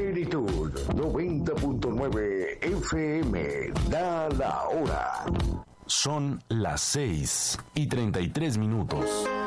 Plenitud 90.9 FM. Da la hora. Son las 6:33.